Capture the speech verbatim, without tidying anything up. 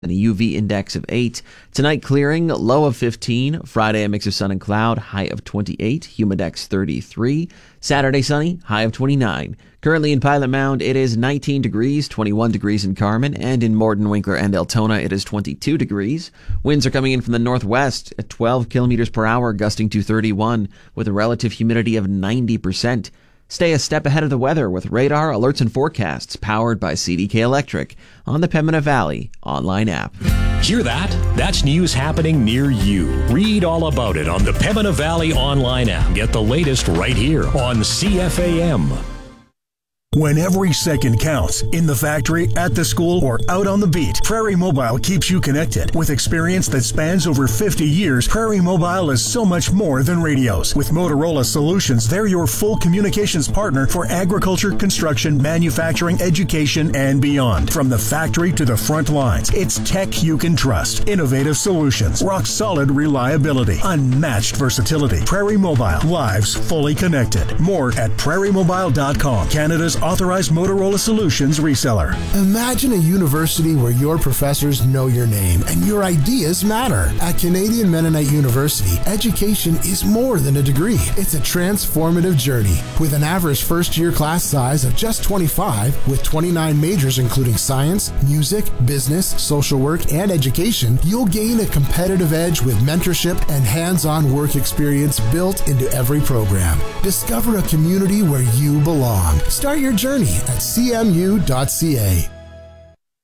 and a U V index of eight. Tonight, clearing, low of fifteen. Friday, a mix of sun and cloud, high of twenty-eight. Humidex thirty-three. Saturday, sunny, high of twenty-nine. Currently in Pilot Mound, it is nineteen degrees, twenty-one degrees in Carmen, and in Morden, Winkler, and Eltona, it is twenty-two degrees. Winds are coming in from the northwest at twelve kilometers per hour, gusting to thirty-one, with a relative humidity of ninety percent. Stay a step ahead of the weather with radar, alerts, and forecasts powered by C D K Electric on the Pembina Valley online app. Hear that? That's news happening near you. Read all about it on the Pembina Valley online app. Get the latest right here on C F A M. When every second counts, in the factory, at the school, or out on the beat, Prairie Mobile keeps you connected. With experience that spans over fifty years, Prairie Mobile is so much more than radios. With Motorola Solutions, they're your full communications partner for agriculture, construction, manufacturing, education, and beyond. From the factory to the front lines, it's tech you can trust. Innovative solutions, rock-solid reliability, unmatched versatility. Prairie Mobile, lives fully connected. More at prairie mobile dot com, Canada's authorized Motorola Solutions reseller. Imagine a university where your professors know your name and your ideas matter. At Canadian Mennonite University, education is more than a degree. It's a transformative journey. With an average first-year class size of just twenty-five, with twenty-nine majors including science, music, business, social work, and education, you'll gain a competitive edge with mentorship and hands-on work experience built into every program. Discover a community where you belong. Start your journey at c m u dot c a.